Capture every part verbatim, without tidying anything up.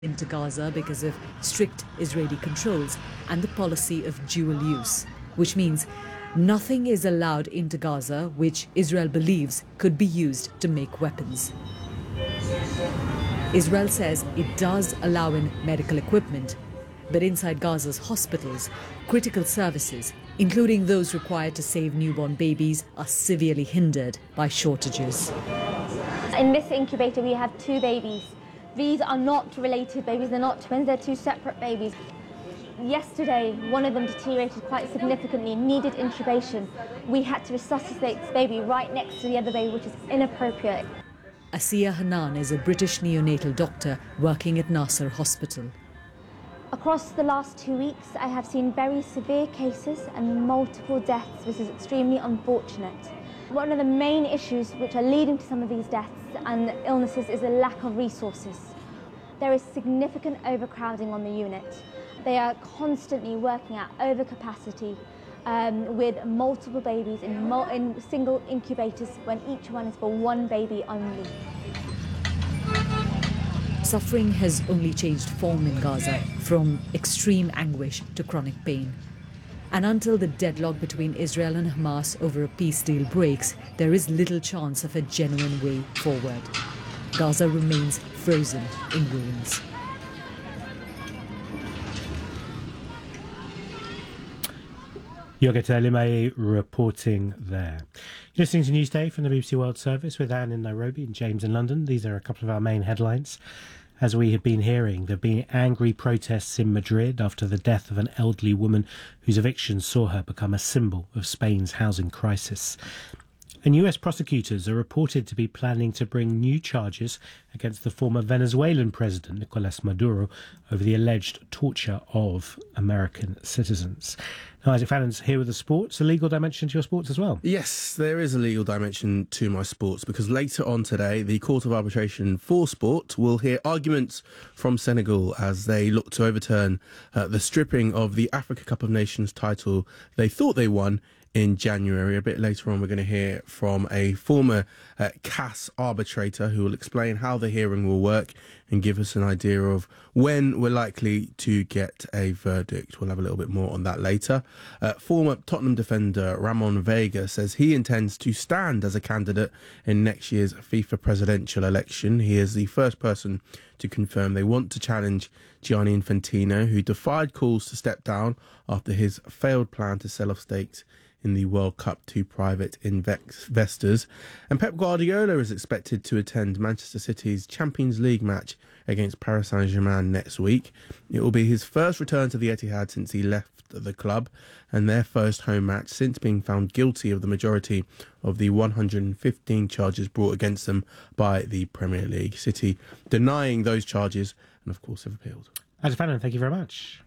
into Gaza because of strict Israeli controls and the policy of dual use, which means nothing is allowed into Gaza which Israel believes could be used to make weapons. Israel says it does allow in medical equipment, but inside Gaza's hospitals, critical services, including those required to save newborn babies, are severely hindered by shortages. In this incubator we have two babies. These are not related babies, they're not twins, they're two separate babies. Yesterday, one of them deteriorated quite significantly, needed intubation. We had to resuscitate this baby right next to the other baby, which is inappropriate. Asiya Hanan is a British neonatal doctor working at Nasser Hospital. Across the last two weeks, I have seen very severe cases and multiple deaths, which is extremely unfortunate. One of the main issues which are leading to some of these deaths and illnesses is a lack of resources. There is significant overcrowding on the unit. They are constantly working at overcapacity um, with multiple babies in, mul in single incubators when each one is for one baby only. Suffering has only changed form in Gaza, from extreme anguish to chronic pain. And until the deadlock between Israel and Hamas over a peace deal breaks, there is little chance of a genuine way forward. Gaza remains frozen in ruins. Yogita Limaye reporting there. You're listening to Newsday from the B B C World Service with Anne in Nairobi and James in London. These are a couple of our main headlines. As we have been hearing, there have been angry protests in Madrid after the death of an elderly woman whose eviction saw her become a symbol of Spain's housing crisis. And U S prosecutors are reported to be planning to bring new charges against the former Venezuelan president, Nicolas Maduro, over the alleged torture of American citizens. Now, Isaac Fannon's here with the sports. A legal dimension to your sports as well? Yes, there is a legal dimension to my sports, because later on today, the Court of Arbitration for Sport will hear arguments from Senegal as they look to overturn uh, the stripping of the Africa Cup of Nations title they thought they won in January. A bit later on, we're going to hear from a former uh, C A S arbitrator who will explain how the hearing will work and give us an idea of when we're likely to get a verdict. We'll have a little bit more on that later. Uh, former Tottenham defender Ramon Vega says he intends to stand as a candidate in next year's FIFA presidential election. He is the first person to confirm they want to challenge Gianni Infantino, who defied calls to step down after his failed plan to sell off stakes in the World Cup to private investors. And Pep Guardiola is expected to attend Manchester City's Champions League match against Paris Saint-Germain next week. It will be his first return to the Etihad since he left the club, and their first home match since being found guilty of the majority of the one hundred fifteen charges brought against them by the Premier League. City denying those charges and of course have appealed. Isaac Fannon, thank you very much.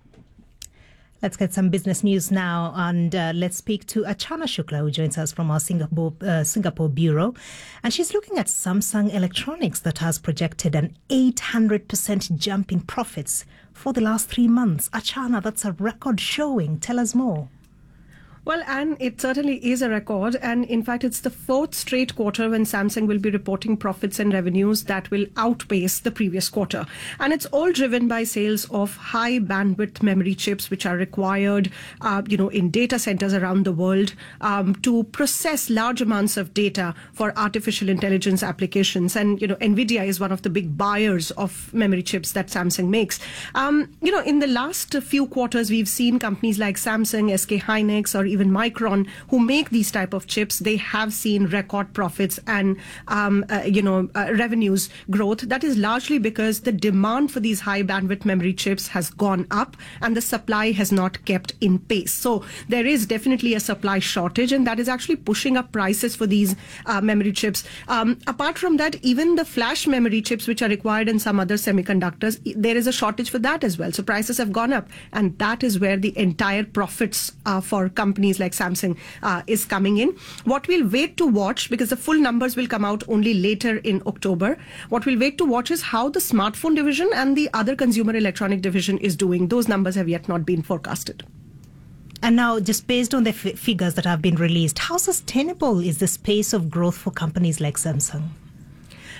Let's get some business news now, and uh, let's speak to Achana Shukla, who joins us from our Singapore uh, Singapore bureau. And she's looking at Samsung Electronics that has projected an eight hundred percent jump in profits for the last three months. Achana, that's a record showing. Tell us more. Well, and it certainly is a record. And in fact, it's the fourth straight quarter when Samsung will be reporting profits and revenues that will outpace the previous quarter. And it's all driven by sales of high bandwidth memory chips, which are required, uh, you know, in data centers around the world um, to process large amounts of data for artificial intelligence applications. And, you know, NVIDIA is one of the big buyers of memory chips that Samsung makes. Um, you know, in the last few quarters, we've seen companies like Samsung, S K Hynix, or even Micron, who make these type of chips, they have seen record profits and, um, uh, you know, uh, revenues growth. That is largely because the demand for these high bandwidth memory chips has gone up and the supply has not kept in pace. So there is definitely a supply shortage, and that is actually pushing up prices for these uh, memory chips. Um, apart from that, even the flash memory chips, which are required in some other semiconductors, there is a shortage for that as well. So prices have gone up, and that is where the entire profits uh, for companies like Samsung uh, is coming in. What we'll wait to watch, because the full numbers will come out only later in October, what we'll wait to watch is how the smartphone division and the other consumer electronic division is doing. Those numbers have yet not been forecasted. And now, just based on the f- figures that have been released, how sustainable is this pace of growth for companies like Samsung?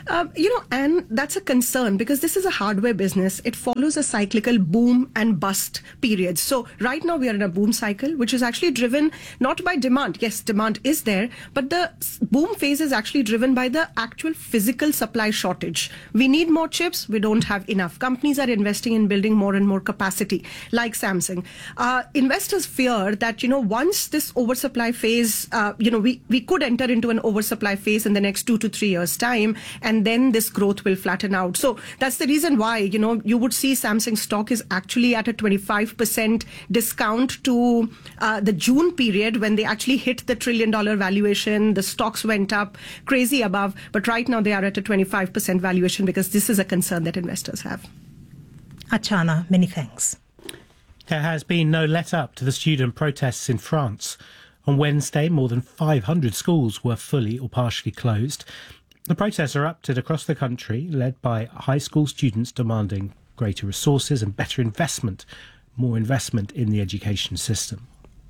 Um, you know, and that's a concern because this is a hardware business. It follows a cyclical boom and bust period. So right now we are in a boom cycle, which is actually driven not by demand. Yes, demand is there, but the boom phase is actually driven by the actual physical supply shortage. We need more chips. We don't have enough. Companies are investing in building more and more capacity, like Samsung. Uh, investors fear that, you know, once this oversupply phase, uh, you know, we, we could enter into an oversupply phase in the next two to three years' time, and then this growth will flatten out. So that's the reason why, you know, you would see Samsung stock is actually at a twenty-five percent discount to uh, the June period when they actually hit the trillion dollar valuation. The stocks went up crazy above, but right now they are at a twenty-five percent valuation because this is a concern that investors have. Achana, many thanks. There has been no let-up to the student protests in France. On Wednesday, more than five hundred schools were fully or partially closed. The protests are erupted across the country, led by high school students demanding greater resources and better investment, more investment in the education system.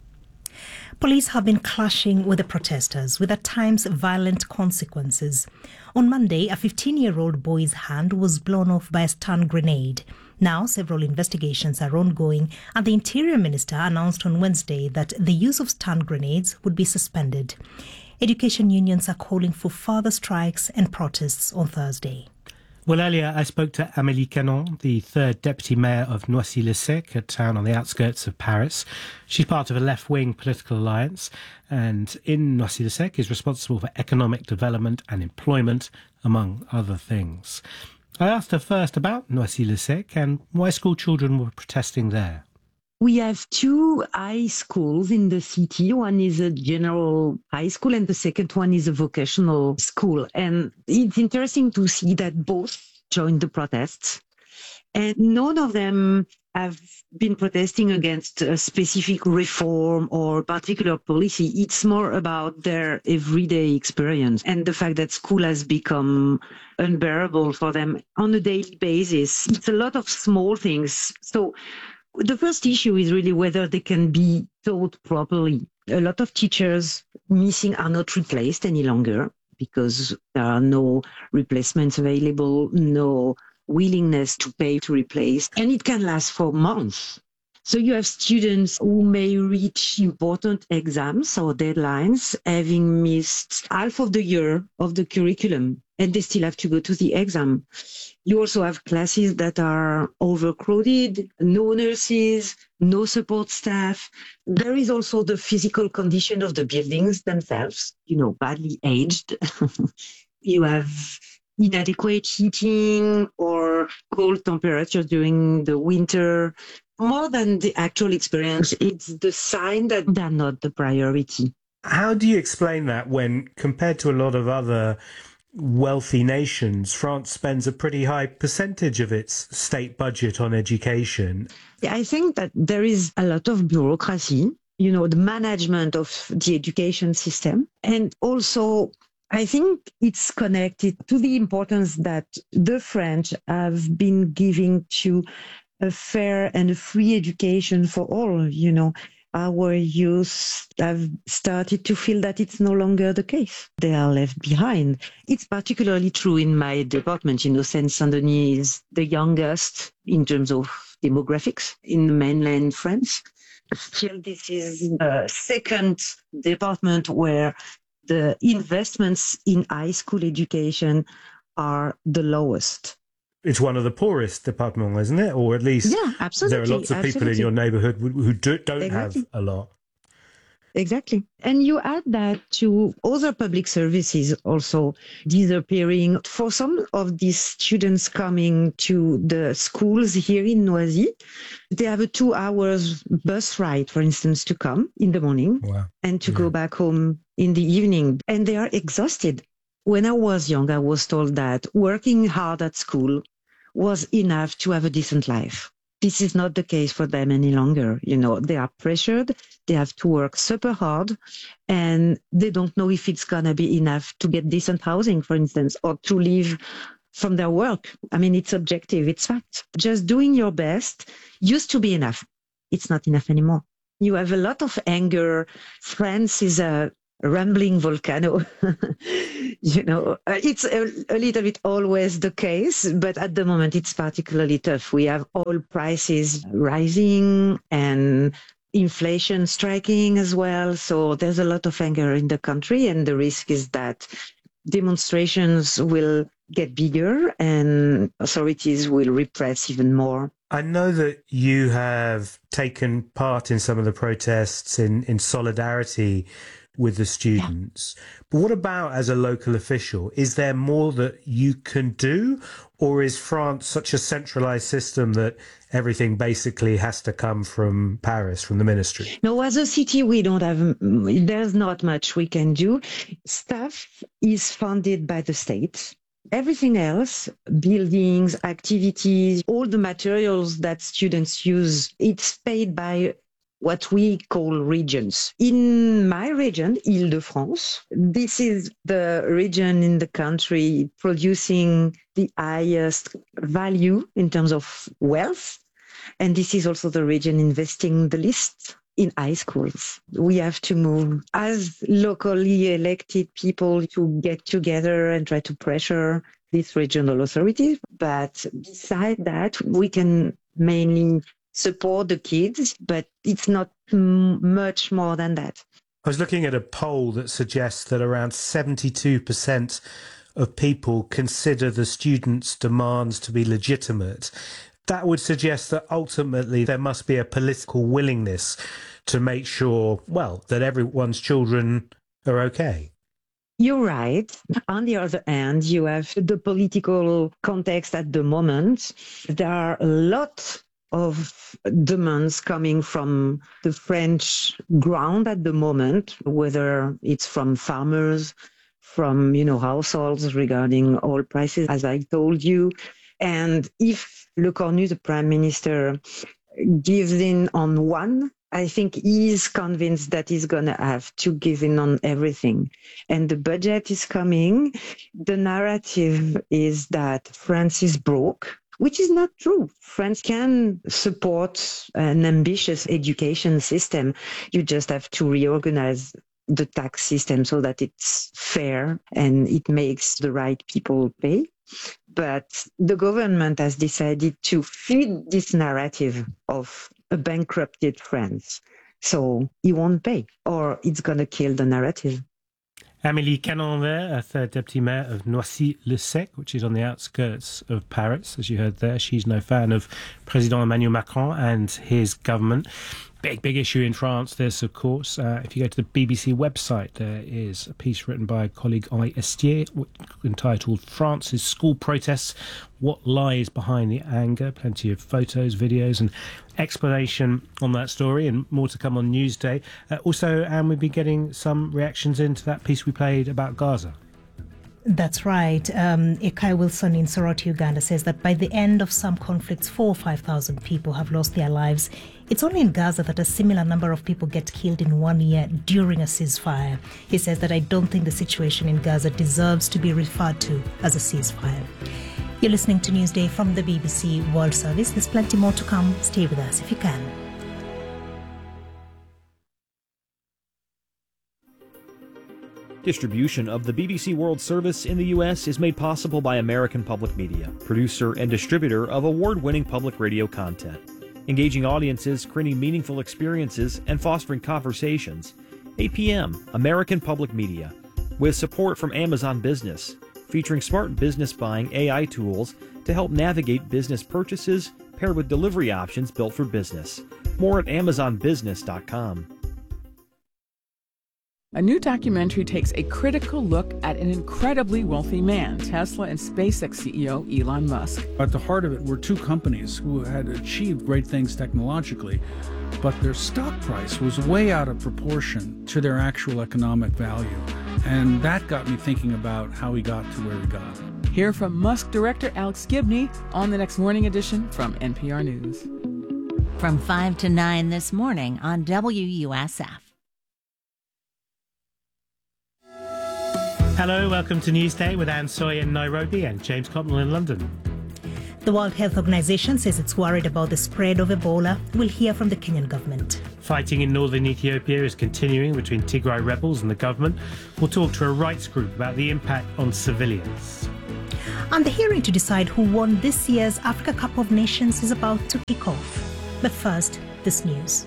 Police have been clashing with the protesters, with at times violent consequences. On Monday, a fifteen-year-old boy's hand was blown off by a stun grenade. Now, several investigations are ongoing, and the Interior Minister announced on Wednesday that the use of stun grenades would be suspended. Education unions are calling for further strikes and protests on Thursday. Well, earlier I spoke to Amélie Canon, the third deputy mayor of Noisy-le-Sec, a town on the outskirts of Paris. She's part of a left-wing political alliance, and in Noisy-le-Sec is responsible for economic development and employment, among other things. I asked her first about Noisy-le-Sec and why school children were protesting there. We have two high schools in the city. One is a general high school and the second one is a vocational school. And it's interesting to see that both joined the protests. And none of them have been protesting against a specific reform or particular policy. It's more about their everyday experience and the fact that school has become unbearable for them on a daily basis. It's a lot of small things. So the first issue is really whether they can be taught properly. A lot of teachers missing are not replaced any longer because there are no replacements available, no willingness to pay to replace, and it can last for months. So you have students who may reach important exams or deadlines having missed half of the year of the curriculum, and they still have to go to the exam. You also have classes that are overcrowded, no nurses, no support staff. There is also the physical condition of the buildings themselves, you know, badly aged. You have inadequate heating or cold temperatures during the winter. More than the actual experience, it's the sign that they're not the priority. How do you explain that when, compared to a lot of other wealthy nations, France spends a pretty high percentage of its state budget on education? I think that there is a lot of bureaucracy, you know, the management of the education system. And also, I think it's connected to the importance that the French have been giving to a fair and a free education for all. You know, our youth have started to feel that it's no longer the case. They are left behind. It's particularly true in my department. You know, Seine-Saint-Denis is the youngest in terms of demographics in mainland France. Still, this is the second department where the investments in high school education are the lowest. It's one of the poorest departments, isn't it? Or at least yeah, absolutely, there are lots of absolutely. people in your neighbourhood who do, don't Exactly. have a lot. Exactly. And you add that to other public services also disappearing. For some of these students coming to the schools here in Noisy, they have a two hours bus ride, for instance, to come in the morning Wow. and to Yeah. go back home in the evening. And they are exhausted. When I was young, I was told that working hard at school was enough to have a decent life. This is not the case for them any longer. You know, they are pressured, they have to work super hard, and they don't know if it's going to be enough to get decent housing, for instance, or to live from their work. I mean, it's objective, it's fact. Just doing your best used to be enough. It's not enough anymore. You have a lot of anger. France is a rambling volcano. You know, uh, it's a, a little bit always the case, but at the moment it's particularly tough. We have oil prices rising and inflation striking as well. So there's a lot of anger in the country, and the risk is that demonstrations will get bigger and authorities will repress even more. I know that you have taken part in some of the protests in, in solidarity with the students. Yeah. But what about as a local official? Is there more that you can do? Or is France such a centralized system that everything basically has to come from Paris, from the ministry? No, as a city, we don't have, there's not much we can do. Staff is funded by the state. Everything else, buildings, activities, all the materials that students use, it's paid by what we call regions. In my region, Île-de-France, this is the region in the country producing the highest value in terms of wealth. And this is also the region investing the least in high schools. We have to move as locally elected people to get together and try to pressure these regional authorities. But beside that, we can mainly support the kids, but it's not m- much more than that. I was looking at a poll that suggests that around seventy-two percent of people consider the students' demands to be legitimate. That would suggest that ultimately there must be a political willingness to make sure, well, that everyone's children are okay. You're right. On the other hand, you have the political context at the moment. There are a lot of demands coming from the French ground at the moment, whether it's from farmers, from, you know, households regarding oil prices, as I told you. And if Le Cornu, the prime minister, gives in on one, I think he's convinced that he's going to have to give in on everything. And the budget is coming. The narrative is that France is broke, which is not true. France can support an ambitious education system. You just have to reorganize the tax system so that it's fair and it makes the right people pay. But the government has decided to feed this narrative of a bankrupted France. So he won't pay, or it's going to kill the narrative. Amélie Canenvert, a third deputy mayor of Noisy-le-Sec, which is on the outskirts of Paris, as you heard there. She's no fan of President Emmanuel Macron and his government. Big, big issue in France, this, of course. Uh, if you go to the B B C website, there is a piece written by a colleague, Henri Estier, entitled France's School Protests, What Lies Behind the Anger? Plenty of photos, videos and explanation on that story, and more to come on Newsday. Uh, also, and we've been getting some reactions into that piece we played about Gaza. That's right. Um, Ekai Wilson in Soroti, Uganda says that by the end of some conflicts, four or five thousand people have lost their lives. It's only in Gaza that a similar number of people get killed in one year during a ceasefire. He says that I don't think the situation in Gaza deserves to be referred to as a ceasefire. You're listening to Newsday from the B B C World Service. There's plenty more to come. Stay with us if you can. Distribution of the B B C World Service in the U S is made possible by American Public Media, producer and distributor of award-winning public radio content. Engaging audiences, creating meaningful experiences, and fostering conversations. A P M, American Public Media, with support from Amazon Business, featuring smart business buying A I tools to help navigate business purchases paired with delivery options built for business. More at amazon business dot com. A new documentary takes a critical look at an incredibly wealthy man, Tesla and SpaceX C E O Elon Musk. At the heart of it were two companies who had achieved great things technologically, but their stock price was way out of proportion to their actual economic value. And that got me thinking about how he got to where he got. Hear from Musk director Alex Gibney on the next morning edition from N P R News. From five to nine this morning on W U S F. Hello, welcome to Newsday with Anne Soy in Nairobi and James Cotnell in London. The World Health Organization says it's worried about the spread of Ebola. We'll hear from the Kenyan government. Fighting in northern Ethiopia is continuing between Tigray rebels and the government. We'll talk to a rights group about the impact on civilians. And the hearing to decide who won this year's Africa Cup of Nations is about to kick off. But first, this news.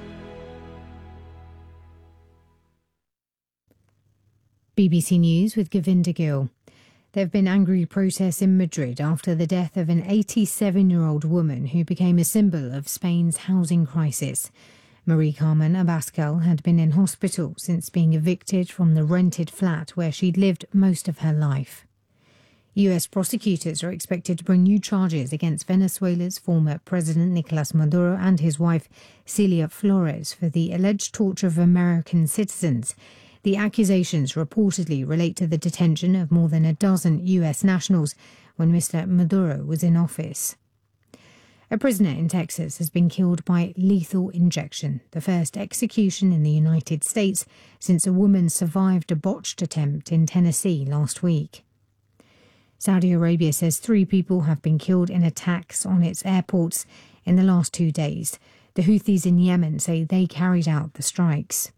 B B C News with Govinda Gill. There have been angry protests in Madrid after the death of an eighty-seven-year-old woman who became a symbol of Spain's housing crisis. Marie Carmen Abascal had been in hospital since being evicted from the rented flat where she'd lived most of her life. U S prosecutors are expected to bring new charges against Venezuela's former president Nicolas Maduro and his wife Celia Flores for the alleged torture of American citizens. The accusations reportedly relate to the detention of more than a dozen U S nationals when Mister Maduro was in office. A prisoner in Texas has been killed by lethal injection, the first execution in the United States since a woman survived a botched attempt in Tennessee last week. Saudi Arabia says three people have been killed in attacks on its airports in the last two days. The Houthis in Yemen say they carried out the strikes.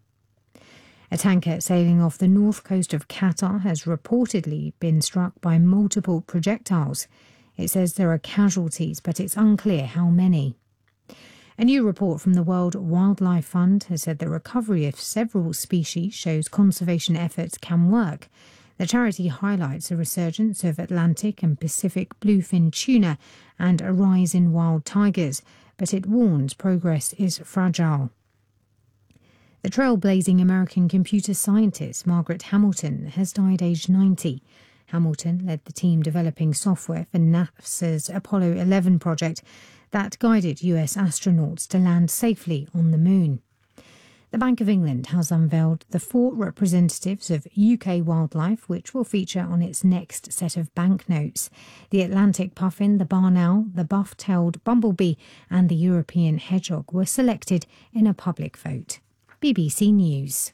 A tanker sailing off the north coast of Qatar has reportedly been struck by multiple projectiles. It says there are casualties, but it's unclear how many. A new report from the World Wildlife Fund has said the recovery of several species shows conservation efforts can work. The charity highlights a resurgence of Atlantic and Pacific bluefin tuna and a rise in wild tigers, but it warns progress is fragile. The trailblazing American computer scientist Margaret Hamilton has died aged ninety. Hamilton led the team developing software for NASA's Apollo eleven project that guided U S astronauts to land safely on the moon. The Bank of England has unveiled the four representatives of U K wildlife which will feature on its next set of banknotes. The Atlantic puffin, the barn owl, the buff-tailed bumblebee and the European hedgehog were selected in a public vote. B B C News.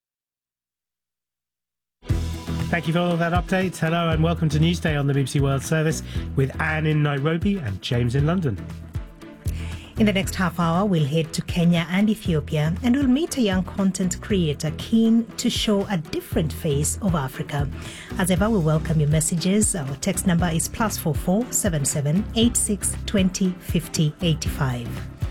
Thank you for all of that update. Hello and welcome to Newsday on the B B C World Service with Anne in Nairobi and James in London. In the next half hour, we'll head to Kenya and Ethiopia and we'll meet a young content creator keen to show a different face of Africa. As ever, we welcome your messages. Our text number is plus four four seven seven eight six twenty fifty eighty-five.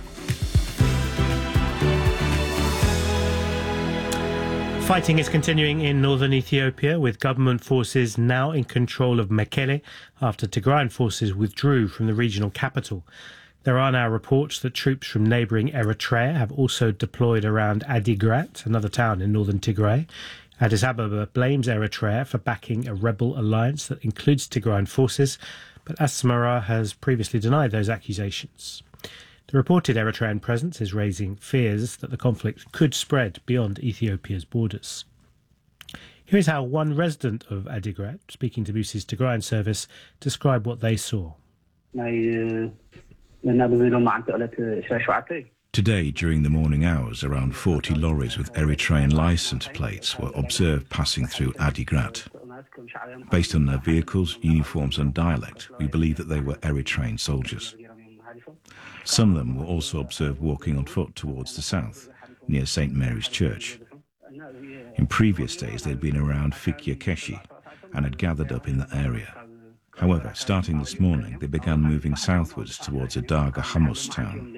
Fighting is continuing in northern Ethiopia, with government forces now in control of Mekele after Tigrayan forces withdrew from the regional capital. There are now reports that troops from neighbouring Eritrea have also deployed around Adigrat, another town in northern Tigray. Addis Ababa blames Eritrea for backing a rebel alliance that includes Tigrayan forces, but Asmara has previously denied those accusations. The reported Eritrean presence is raising fears that the conflict could spread beyond Ethiopia's borders. Here is how one resident of Adigrat, speaking to B B C's Tigrayan service, described what they saw. Today, during the morning hours, around forty lorries with Eritrean licence plates were observed passing through Adigrat. Based on their vehicles, uniforms and dialect, we believe that they were Eritrean soldiers. Some of them were also observed walking on foot towards the south, near Saint Mary's Church. In previous days, they'd been around Fikya Keshi and had gathered up in that area. However, starting this morning, they began moving southwards towards Adaga Hamus town.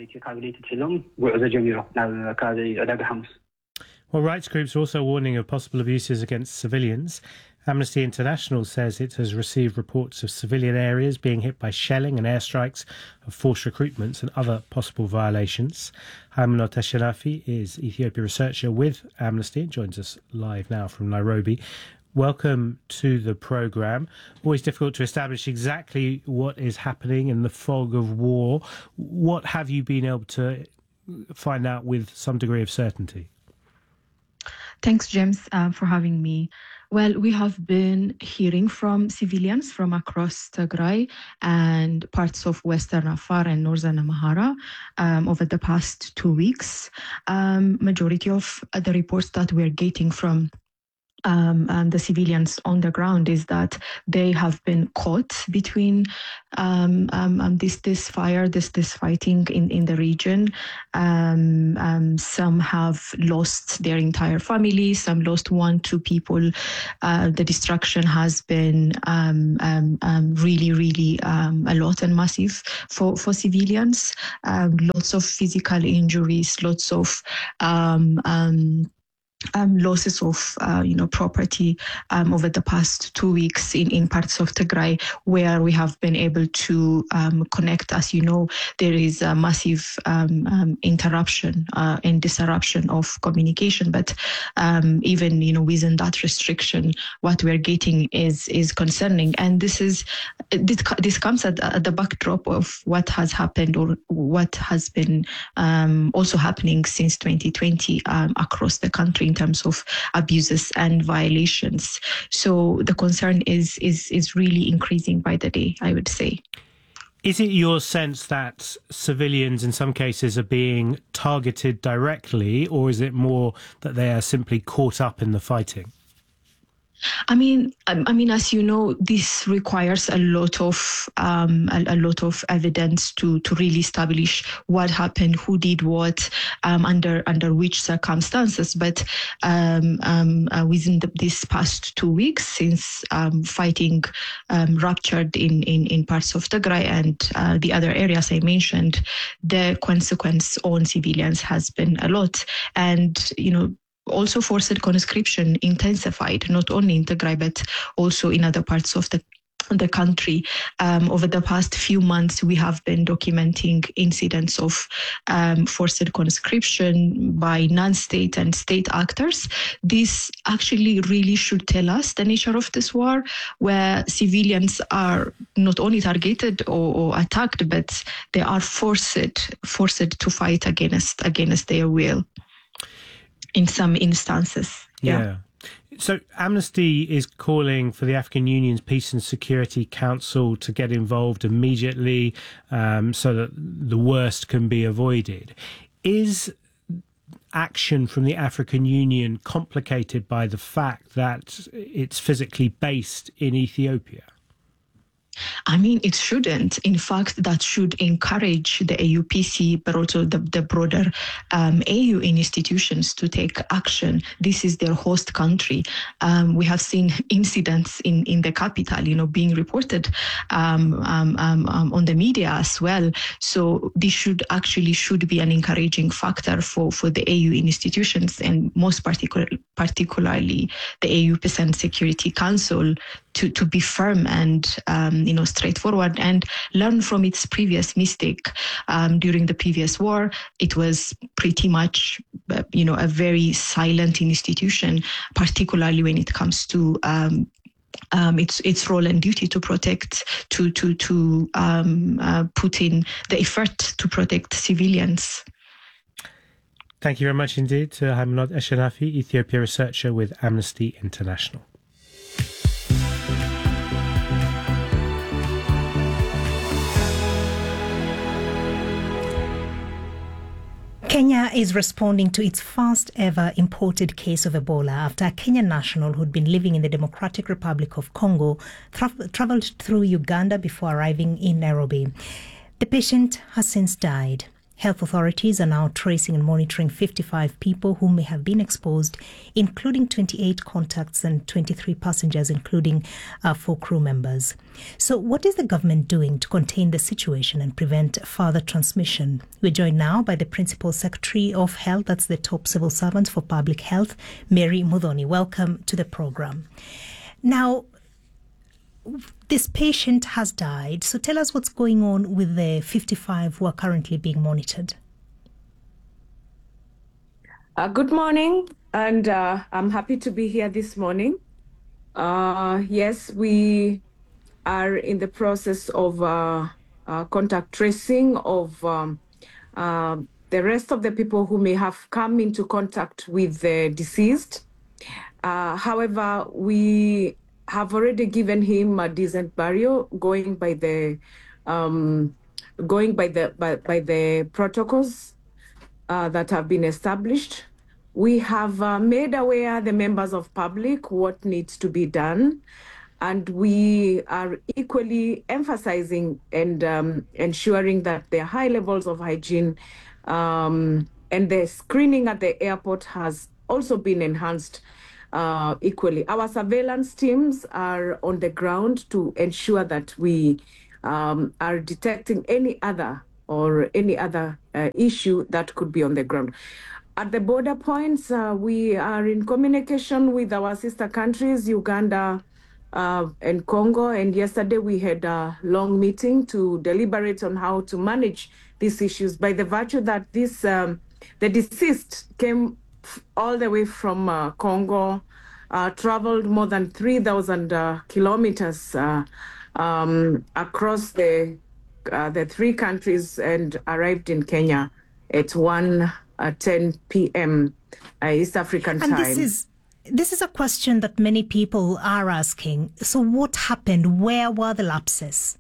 Well, rights groups are also warning of possible abuses against civilians. Amnesty International says it has received reports of civilian areas being hit by shelling and airstrikes, of forced recruitments and other possible violations. Haymunot Ashanafi is Ethiopia researcher with Amnesty and joins us live now from Nairobi. Welcome to the programme. Always difficult to establish exactly what is happening in the fog of war. What have you been able to find out with some degree of certainty? Thanks, James, uh, for having me. Well, we have been hearing from civilians from across Tigray and parts of Western Afar and Northern Amhara um, over the past two weeks. Um, majority of the reports that we're getting from Um, and the civilians on the ground is that they have been caught between um, um, um, this this fire, this this fighting in, in the region. Um, um, some have lost their entire family. Some lost one, two people. Uh, the destruction has been um, um, um, really, really um, a lot and massive for for civilians. Um, lots of physical injuries. Lots of um, um, Um, losses of, uh, you know, property um, over the past two weeks in, in parts of Tigray, where we have been able to um, connect. As you know, there is a massive um, um, interruption uh, and disruption of communication. But um, even, you know, within that restriction, what we're getting is is concerning. And this is this, this comes at, at the backdrop of what has happened or what has been um, also happening since twenty twenty um, across the country in terms of abuses and violations. So the concern is is is really increasing by the day, I would say. Is it your sense that civilians in some cases are being targeted directly, or is it more that they are simply caught up in the fighting? I mean, I mean, as you know, this requires a lot of um, a, a lot of evidence to to really establish what happened, who did what, um, under under which circumstances. But um, um, uh, within the, this past two weeks, since um, fighting um, ruptured in, in in parts of Tigray and uh, the other areas I mentioned, the consequence on civilians has been a lot, and you know. Also, forced conscription intensified, not only in Tigray, but also in other parts of the the country. Um, over the past few months, we have been documenting incidents of um, forced conscription by non-state and state actors. This actually really should tell us the nature of this war, where civilians are not only targeted or, or attacked, but they are forced forced to fight against against their will. In some instances. Yeah. yeah. So Amnesty is calling for the African Union's Peace and Security Council to get involved immediately um, so that the worst can be avoided. Is action from the African Union complicated by the fact that it's physically based in Ethiopia? I mean, it shouldn't. In fact, that should encourage the A U P C, but also the, the broader um, A U institutions to take action. This is their host country. Um, we have seen incidents in, in the capital, you know, being reported um, um, um, um, on the media as well. So this should actually should be an encouraging factor for, for the A U institutions, and most particular, particularly the A U Peace and Security Council, to, to be firm and um, you know, straightforward and learn from its previous mistake. Um, during the previous war, it was pretty much, uh, you know, a very silent institution, particularly when it comes to um, um, its its role and duty to protect, to to to um, uh, put in the effort to protect civilians. Thank you very much indeed to Haymanot Eshanafi, Ethiopia researcher with Amnesty International. Kenya is responding to its first ever imported case of Ebola after a Kenyan national who'd been living in the Democratic Republic of Congo tra- traveled through Uganda before arriving in Nairobi. The patient has since died. Health authorities are now tracing and monitoring fifty-five people who may have been exposed, including twenty-eight contacts and twenty-three passengers, including uh, four crew members. So what is the government doing to contain the situation and prevent further transmission? We're joined now by the Principal Secretary of Health, that's the top civil servant for public health, Mary Muthoni. Welcome to the program. Now, this patient has died. So tell us what's going on with the fifty-five who are currently being monitored. Uh, good morning, and uh, I'm happy to be here this morning. Uh, yes, we are in the process of uh, uh, contact tracing of um, uh, the rest of the people who may have come into contact with the deceased. Uh, however, we have already given him a decent burial, going by the um, going by the by, by the protocols uh, that have been established. we have uh, made aware the members of public what needs to be done. And we are equally emphasizing and um, ensuring that there are high levels of hygiene, um, and the screening at the airport has also been enhanced uh, equally. Our surveillance teams are on the ground to ensure that we um, are detecting any other or any other uh, issue that could be on the ground. At the border points, uh, we are in communication with our sister countries, Uganda uh, and Congo. And yesterday we had a long meeting to deliberate on how to manage these issues by the virtue that this um, the deceased came all the way from uh, Congo, uh, traveled more than three thousand uh, kilometers uh, um, across the uh, the three countries and arrived in Kenya at one ten p.m. Uh, East African and time. This is this is a question that many people are asking. So what happened? Where were the lapses?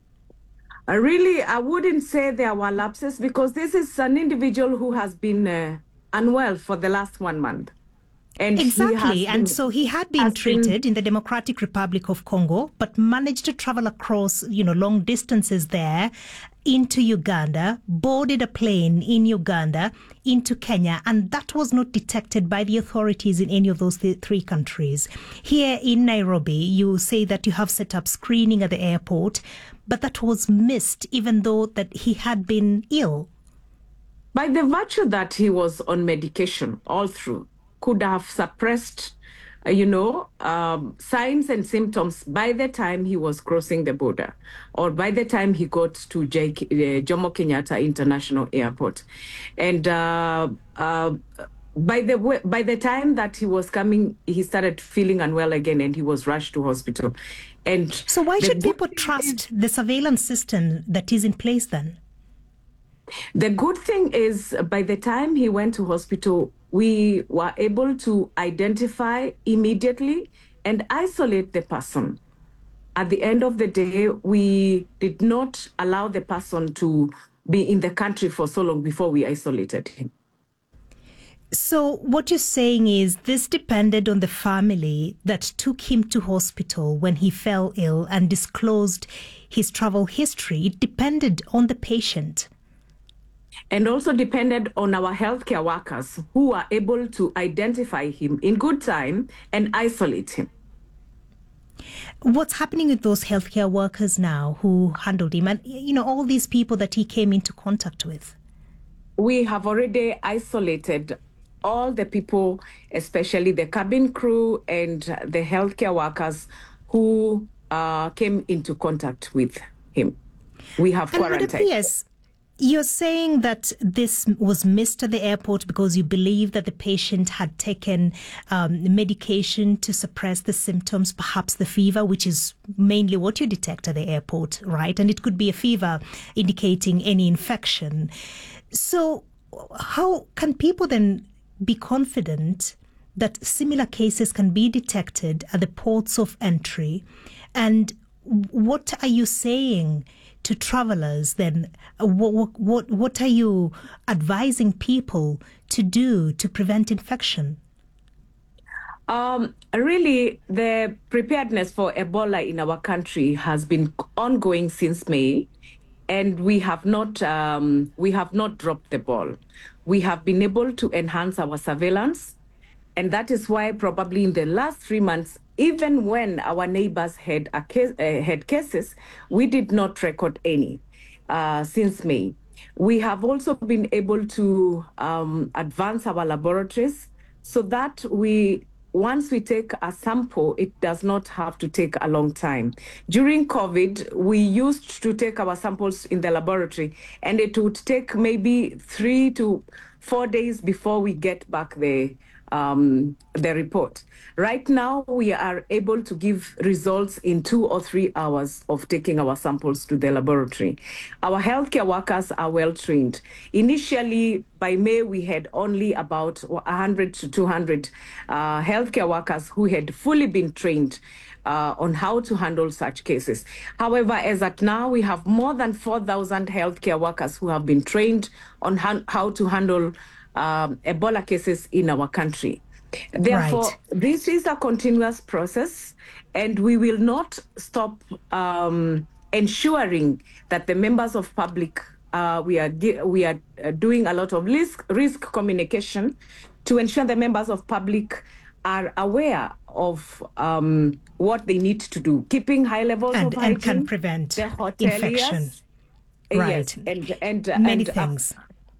Uh, really, I wouldn't say there were lapses because this is an individual who has been uh, unwell for the last one month. And exactly. Been, and so he had been treated been... in the Democratic Republic of Congo, but managed to travel across, you know, long distances there into Uganda, boarded a plane in Uganda into Kenya, and that was not detected by the authorities in any of those th- three countries. Here in Nairobi, you say that you have set up screening at the airport, but that was missed even though that he had been ill. By the virtue that he was on medication all through, could have suppressed, uh, you know, um, signs and symptoms by the time he was crossing the border or by the time he got to J- uh, Jomo Kenyatta International Airport. And uh, uh, by the way, by the time that he was coming, he started feeling unwell again and he was rushed to hospital. And so why should people trust the surveillance system that is in place then? The good thing is by the time he went to hospital, we were able to identify immediately and isolate the person. At the end of the day, we did not allow the person to be in the country for so long before we isolated him. So what you're saying is this depended on the family that took him to hospital when he fell ill and disclosed his travel history. It depended on the patient. And also depended on our healthcare workers who were able to identify him in good time and isolate him. What's happening with those healthcare workers now who handled him and, you know, all these people that he came into contact with? We have already isolated all the people, especially the cabin crew and the healthcare workers who uh, came into contact with him. We have and quarantined. Yes. You're saying that this was missed at the airport because you believe that the patient had taken um, medication to suppress the symptoms, perhaps the fever, which is mainly what you detect at the airport, right? And it could be a fever indicating any infection. So how can people then be confident that similar cases can be detected at the ports of entry? And what are you saying to travelers then? What, what, what are you advising people to do to prevent infection? Um, really, the preparedness for Ebola in our country has been ongoing since May, and we have not um, we have not dropped the ball. We have been able to enhance our surveillance, and that is why probably in the last three months, even when our neighbors had a case, uh, had cases, we did not record any uh, since May. We have also been able to um, advance our laboratories so that we, once we take a sample, it does not have to take a long time. During COVID, we used to take our samples in the laboratory, and it would take maybe three to four days before we get back the Um, the report. Right now, we are able to give results in two or three hours of taking our samples to the laboratory. Our healthcare workers are well trained. Initially, by May, we had only about one hundred to two hundred uh, healthcare workers who had fully been trained uh, on how to handle such cases. However, as at now, we have more than four thousand healthcare workers who have been trained on ha- how to handle um, Ebola cases in our country. Therefore, Right. this is a continuous process, and we will not stop um, ensuring that the members of public, uh, we are gi- we are uh, doing a lot of risk risk communication to ensure the members of public are aware of um, what they need to do, keeping high levels And, of and hygiene, can prevent the hoteliers, infection. uh, Right. Yes, and and uh, Many and, uh, things.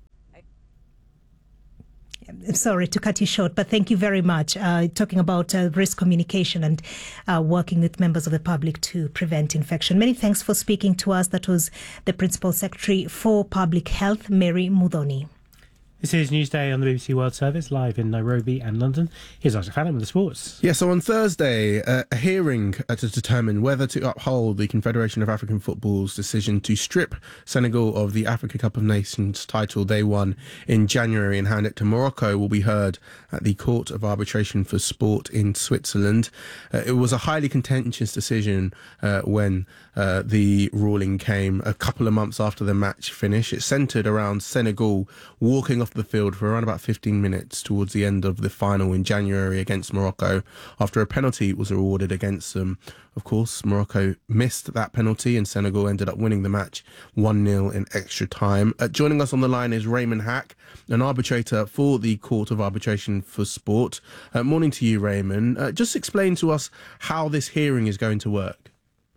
I'm sorry to cut you short, but thank you very much. Uh, talking about uh, risk communication and uh, working with members of the public to prevent infection. Many thanks for speaking to us. That was the Principal Secretary for Public Health, Mary Mudhoni. This is Newsday on the B B C World Service, live in Nairobi and London. Here's Isaac Fallon with the sports. Yeah, so on Thursday, uh, a hearing uh, to determine whether to uphold the Confederation of African Football's decision to strip Senegal of the Africa Cup of Nations title they won in January and hand it to Morocco will be heard at the Court of Arbitration for Sport in Switzerland. Uh, it was a highly contentious decision uh, when uh, the ruling came a couple of months after the match finish. It centred around Senegal walking off the field for around about fifteen minutes towards the end of the final in January against Morocco after a penalty was awarded against them. Of course, Morocco missed that penalty and Senegal ended up winning the match one nil in extra time. Uh, joining us on the line is Raymond Hack, an arbitrator for the Court of Arbitration for Sport. Uh, morning to you, Raymond. Uh, just explain to us how this hearing is going to work.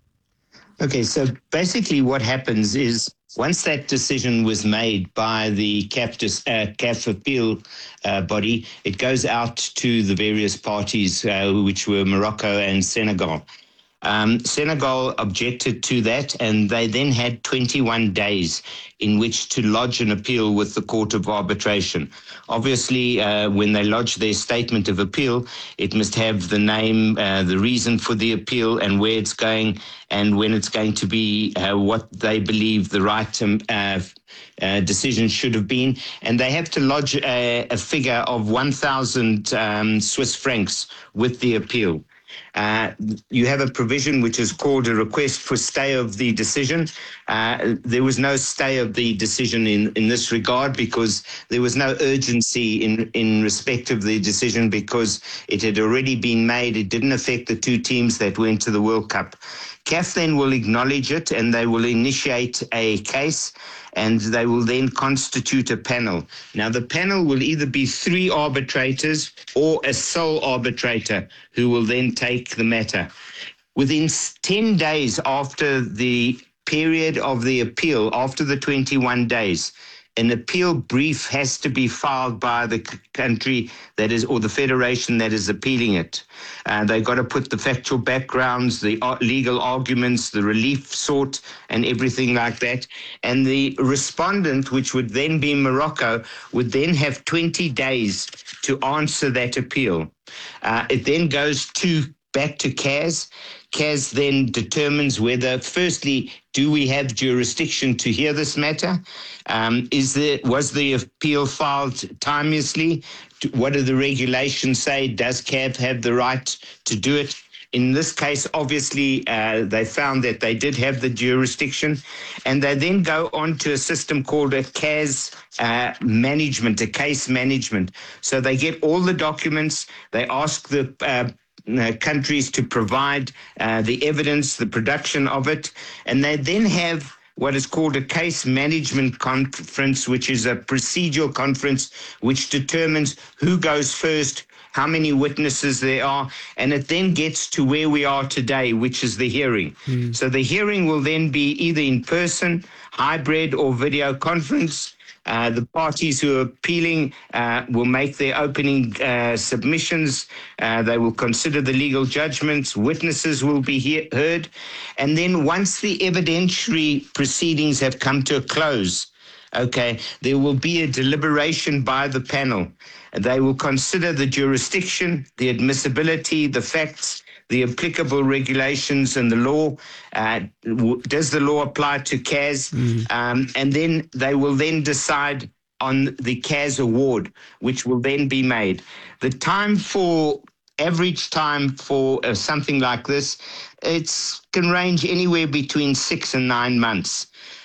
Okay, so basically what happens is once that decision was made by the C A F, uh, C A F appeal uh, body, it goes out to the various parties, uh, which were Morocco and Senegal. Um, Senegal objected to that, and they then had twenty-one days in which to lodge an appeal with the Court of Arbitration. Obviously, uh, when they lodge their statement of appeal, it must have the name, uh, the reason for the appeal and where it's going and when it's going to be, uh, what they believe the right um, uh, uh, decision should have been. And they have to lodge a, a figure of one thousand um, Swiss francs with the appeal. Uh, you have a provision which is called a request for stay of the decision. Uh, there was no stay of the decision in, in this regard because there was no urgency in, in respect of the decision because it had already been made. It didn't affect the two teams that went to the World Cup. C A F then will acknowledge it and they will initiate a case and they will then constitute a panel. Now, the panel will either be three arbitrators or a sole arbitrator who will then take the matter. Within ten days after the period of the appeal, after the twenty-one days, an appeal brief has to be filed by the country that is, or the federation that is appealing it. Uh, they've got to put the factual backgrounds, the legal arguments, the relief sought, and everything like that. And the respondent, which would then be Morocco, would then have twenty days to answer that appeal. Uh, it then goes to back to C A S. C A S then determines whether, firstly, do we have jurisdiction to hear this matter? Um, is there, was the appeal filed timeously? What do the regulations say? Does C A F have the right to do it? In this case, obviously, uh, they found that they did have the jurisdiction, and they then go on to a system called a C A S uh, management, a case management. So they get all the documents, they ask the uh, Uh, countries to provide uh, the evidence, the production of it, and they then have what is called a case management conference, which is a procedural conference which determines who goes first, how many witnesses there are, and it then gets to where we are today, which is the hearing. Mm. So the hearing will then be either in person, hybrid, or video conference. Uh, the parties who are appealing uh, will make their opening uh, submissions. Uh, they will consider the legal judgments. Witnesses will be he- heard. And then once the evidentiary proceedings have come to a close, okay, there will be a deliberation by the panel. They will consider the jurisdiction, the admissibility, the facts, the applicable regulations and the law. Uh, w- does the law apply to C A S? Mm. Um, and then they will then decide on the C A S award, which will then be made. The time for, average time for uh, something like this, it's can range anywhere between six and nine months.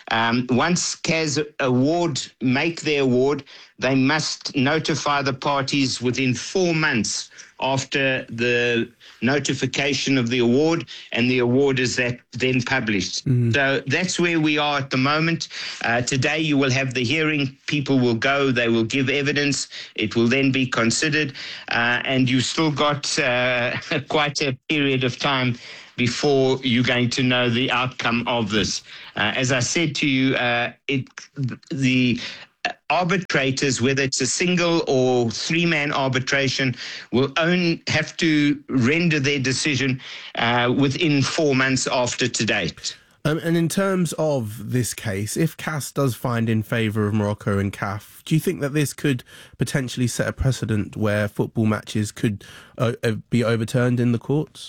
Um, once C A S award, make their award, they must notify the parties within four months after the notification of the award, and the award is that then published. Mm. So that's where we are at the moment. Uh, today you will have the hearing. People will go, they will give evidence. It will then be considered, uh, and you've still got uh, quite a period of time before you're going to know the outcome of this. Uh, as I said to you, uh, it the arbitrators, whether it's a single or three-man arbitration, will only have to render their decision uh, within four months after today. Um, and in terms of this case, if C A S does find in favour of Morocco and C A F, do you think that this could potentially set a precedent where football matches could uh, be overturned in the courts?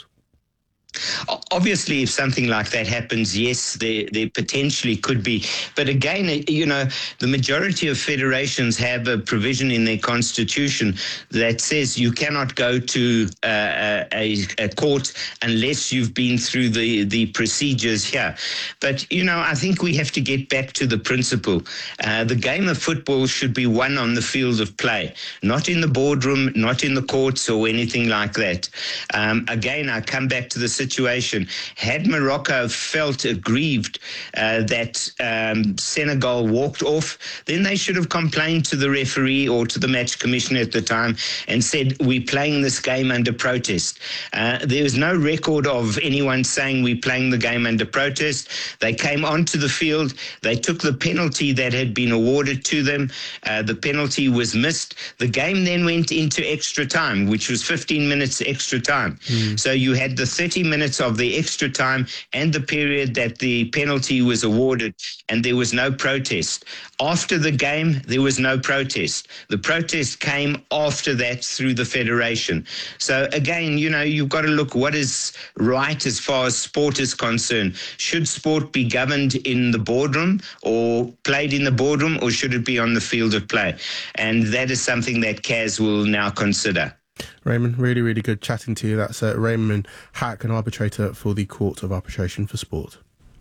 Obviously, if something like that happens, yes, there, there potentially could be. But again, you know, the majority of federations have a provision in their constitution that says you cannot go to uh, a, a court unless you've been through the, the procedures here. But, you know, I think we have to get back to the principle. Uh, the game of football should be won on the field of play, not in the boardroom, not in the courts or anything like that. Um, again, I come back to the situation. Had Morocco felt aggrieved uh, that um, Senegal walked off, then they should have complained to the referee or to the match commissioner at the time and said, we're playing this game under protest. Uh, there was no record of anyone saying we're playing the game under protest. They came onto the field. They took the penalty that had been awarded to them. Uh, the penalty was missed. The game then went into extra time, which was fifteen minutes extra time. Mm. So you had the thirty minutes of the extra time and the period that the penalty was awarded, and there was no protest. After the game, there was no protest. The protest came after that through the federation. So again, you know, you've got to look what is right as far as sport is concerned. Should sport be governed in the boardroom or played in the boardroom, or should it be on the field of play? And that is something that C A S will now consider. Raymond, really, really good chatting to you. That's uh, Raymond Hack, an arbitrator for the Court of Arbitration for Sport.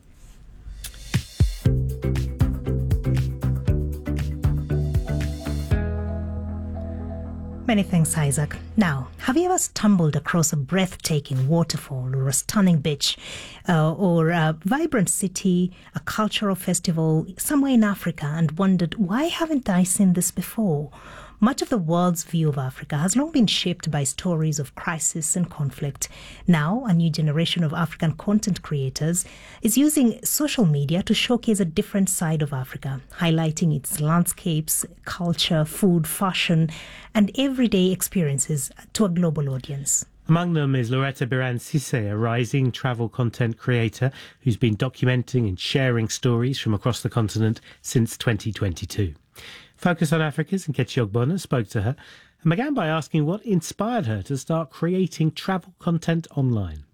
Many thanks, Isaac. Now, have you ever stumbled across a breathtaking waterfall or a stunning beach uh, or a vibrant city, a cultural festival somewhere in Africa and wondered, why haven't I seen this before? Much of the world's view of Africa has long been shaped by stories of crisis and conflict. Now, a new generation of African content creators is using social media to showcase a different side of Africa, highlighting its landscapes, culture, food, fashion, and everyday experiences to a global audience. Among them is Loretta Biran-Sisse, a rising travel content creator who's been documenting and sharing stories from across the continent since twenty twenty-two. Focus on Africa's Nkechi Ogbonna spoke to her and began by asking what inspired her to start creating travel content online.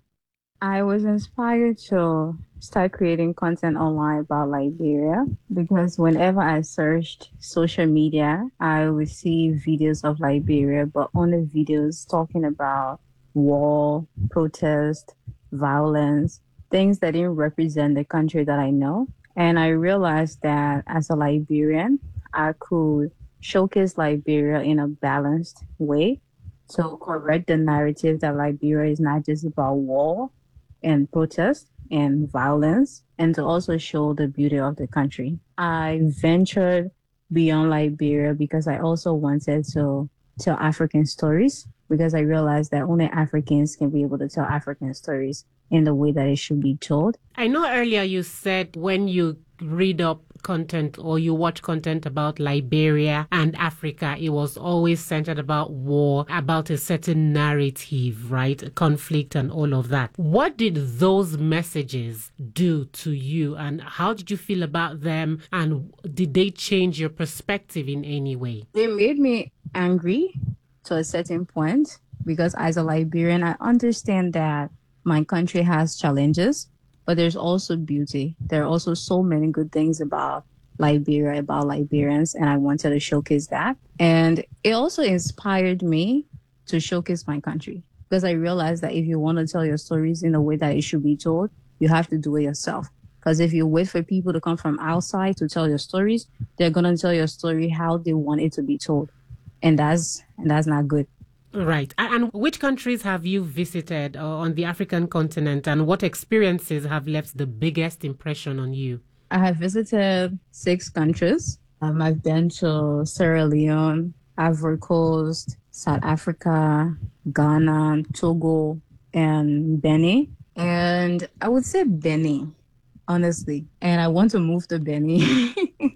I was inspired to start creating content online about Liberia because whenever I searched social media, I would see videos of Liberia, but only videos talking about war, protest, violence, things that didn't represent the country that I know. And I realized that as a Liberian, I could showcase Liberia in a balanced way to correct the narrative that Liberia is not just about war and protest and violence, and to also show the beauty of the country. I ventured beyond Liberia because I also wanted to tell African stories, because I realized that only Africans can be able to tell African stories in the way that it should be told. I know earlier you said when you read up content or you watch content about Liberia and Africa, it was always centered about war, about a certain narrative, right? Conflict and all of that. What did those messages do to you, and how did you feel about them, and did they change your perspective in any way? They made me angry to a certain point, because as a Liberian, I understand that my country has challenges, but there's also beauty. There are also so many good things about Liberia, about Liberians, and I wanted to showcase that. And it also inspired me to showcase my country, because I realized that if you want to tell your stories in a way that it should be told, you have to do it yourself. Because if you wait for people to come from outside to tell your stories, they're going to tell your story how they want it to be told. And that's and that's not good. Right. And which countries have you visited uh, on the African continent, and what experiences have left the biggest impression on you? I have visited six countries. Um, I've been to Sierra Leone, Ivory Coast, South Africa, Ghana, Togo, and Benin. And I would say Benin, honestly. And I want to move to Benin.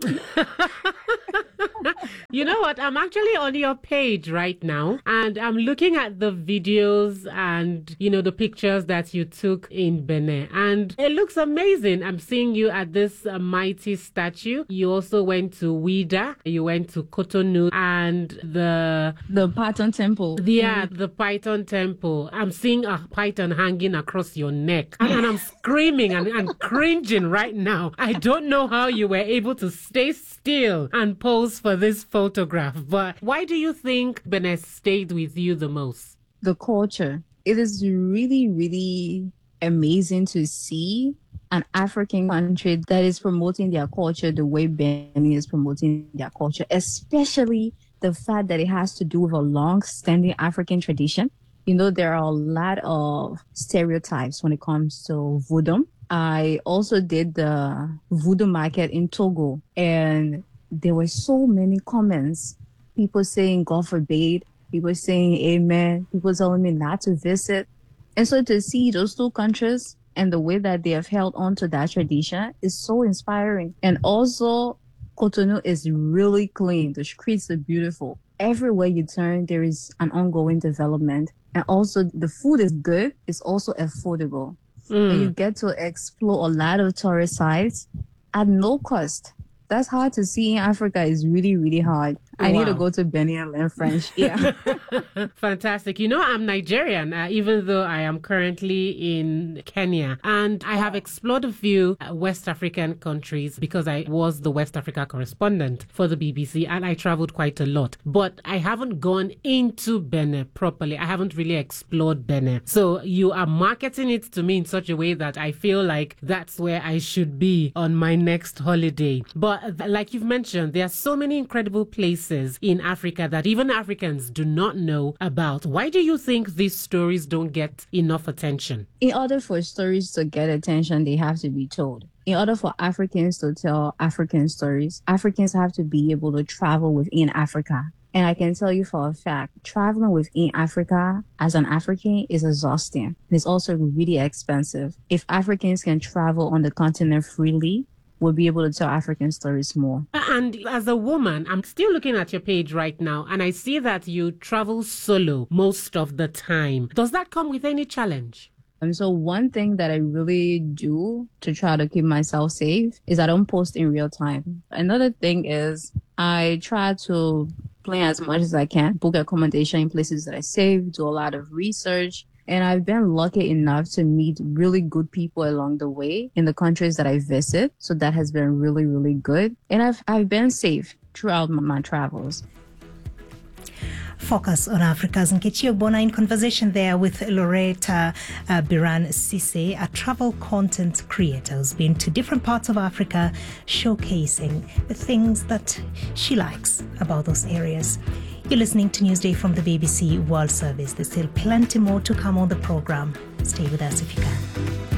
You know what? I'm actually on your page right now, and I'm looking at the videos and, you know, the pictures that you took in Benin, and it looks amazing. I'm seeing you at this uh, mighty statue. You also went to Ouidah, you went to Cotonou, and the... The Python Temple. Yeah, the Python Temple. I'm seeing a python hanging across your neck, and, and I'm screaming and, and cringing right now. I don't know how you were able to stay still and pose for this photograph, but why do you think Benin stayed with you the most? The culture. It is really, really amazing to see an African country that is promoting their culture the way Benin is promoting their culture, especially the fact that it has to do with a long-standing African tradition. You know, there are a lot of stereotypes when it comes to voodoo. I also did the voodoo market in Togo, and there were so many comments. People saying, God forbid. People saying, amen. People telling me not to visit. And so to see those two countries and the way that they have held on to that tradition is so inspiring. And also, Cotonou is really clean. The streets are beautiful. Everywhere you turn, there is an ongoing development. And also, the food is good. It's also affordable. Mm. And you get to explore a lot of tourist sites at no cost. That's hard to see in Africa. It's really, really hard. I wow. need to go to Benin and learn French. Yeah. Fantastic. You know, I'm Nigerian, uh, even though I am currently in Kenya. And I have explored a few uh, West African countries because I was the West Africa correspondent for the B B C, and I traveled quite a lot. But I haven't gone into Benin properly. I haven't really explored Benin. So you are marketing it to me in such a way that I feel like that's where I should be on my next holiday. But like you've mentioned, there are so many incredible places in Africa that even Africans do not know about. Why do you think these stories don't get enough attention? In order for stories to get attention, they have to be told. In order for Africans to tell African stories, Africans have to be able to travel within Africa. And I can tell you for a fact, traveling within Africa as an African is exhausting. It's also really expensive. If Africans can travel on the continent freely, we'll be able to tell African stories more. And as a woman, I'm still looking at your page right now, and I see that you travel solo most of the time. Does that come with any challenge? And so one thing that I really do to try to keep myself safe is I don't post in real time. Another thing is I try to plan as much as I can, book accommodation in places that I save, do a lot of research. And I've been lucky enough to meet really good people along the way in the countries that I visit. So that has been really, really good. And I've I've been safe throughout my, my travels. Focus on Africa's Nkechi Ogbonna in conversation there with Loretta uh, Biran Sise, a travel content creator who's been to different parts of Africa, showcasing the things that she likes about those areas. You're listening to Newsday from the B B C World Service. There's still plenty more to come on the program. Stay with us if you can.